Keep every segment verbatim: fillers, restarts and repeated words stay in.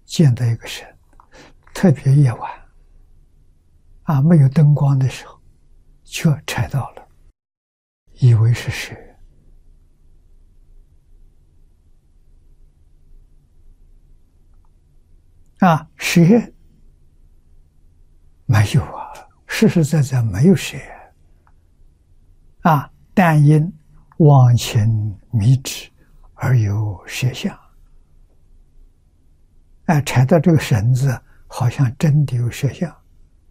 见到一个神，特别夜晚啊，没有灯光的时候，却踩到了，以为是蛇啊，蛇没有啊，实实在在没有蛇啊，但因忘情迷执而有蛇相。哎，踩到这个绳子，好像真的有蛇相。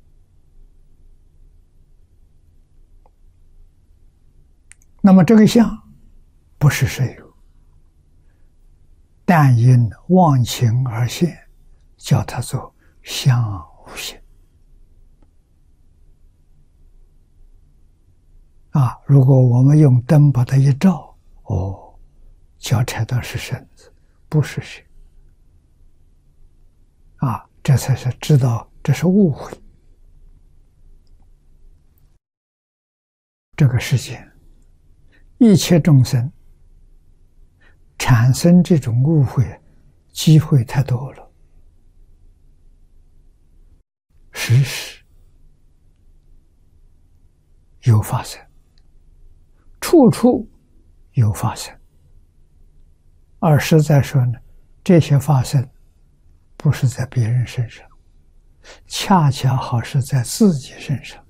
那么这个相不是实有，但因忘情而现，叫它做相无形。啊，如果我们用灯把它一照，哦，脚踩到是绳子，不是蛇。啊，这才是知道这是误会。这个世界，一切众生产生这种误会，机会太多了，时时有发生，处处有发生。而实在说呢，这些发生不是在别人身上，恰恰好是在自己身上。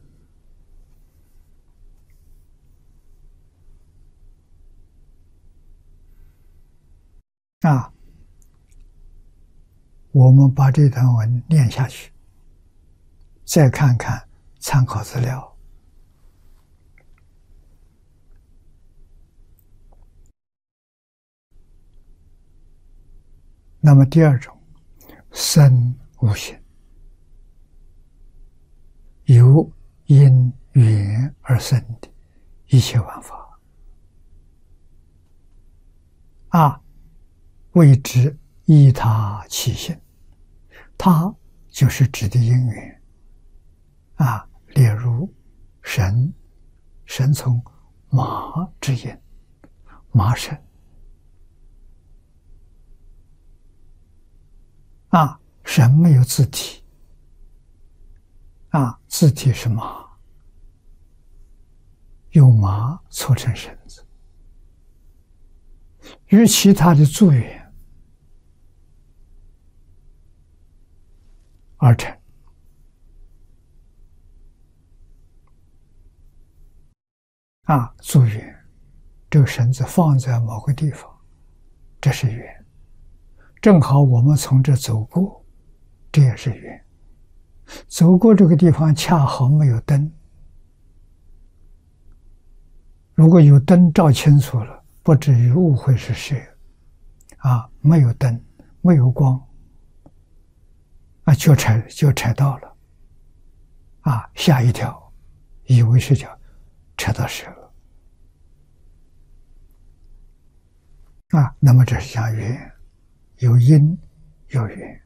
啊，我们把这段文念下去，再看看参考资料。那么第二种，生无形，由因缘而生的一切万法，啊，谓之依他起性，他就是指的因缘。啊，例如神，神从麻之因，麻生。啊，神没有自体，啊，自体是麻，用麻搓成绳子，与其他的助缘而成。啊，助缘，这个绳子放在某个地方，这是缘。正好我们从这走过，这也是缘。走过这个地方恰好没有灯，如果有灯照清楚了，不至于误会是蛇。啊，没有灯，没有光，啊，就踩就踩到了，啊，吓一跳，以为是叫踩到蛇了。啊，那么这是讲缘。有因有缘，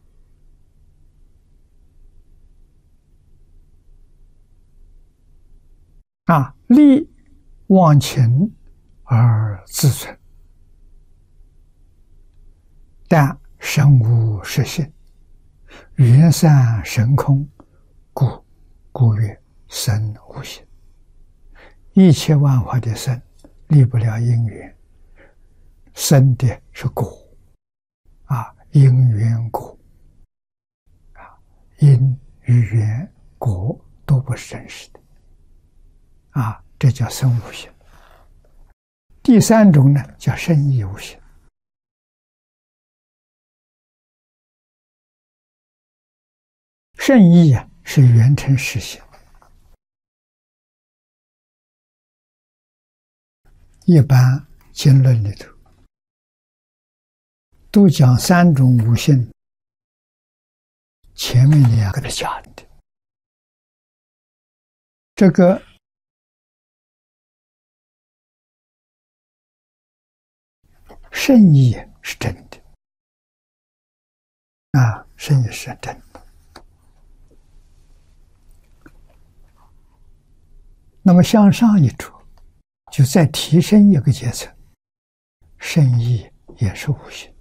啊，利忘情而自存，但神无实性，缘散神空，故故曰生无形。一切万法的生，离不了因缘，生的是果。啊，因缘果，啊，因与缘果都不是真实的，啊，这叫生无形。第三种呢，叫生亦无形。圣意啊，是缘成实性。一般经论里头都讲三种无性，前面两个是假的，这个圣意是真的，啊，圣意是真的。那么向上一着，就再提升一个阶层，圣意也是无形。